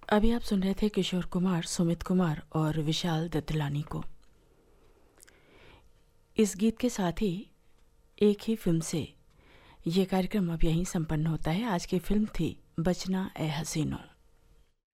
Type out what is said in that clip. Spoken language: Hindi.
अभी आप सुन रहे थे किशोर कुमार, सुमित कुमार और विशाल दत्तलानी को। इस गीत के साथ ही एक ही फिल्म से ये कार्यक्रम अब यहीं संपन्न होता है। आज की फिल्म थी बचना ए हसीनो।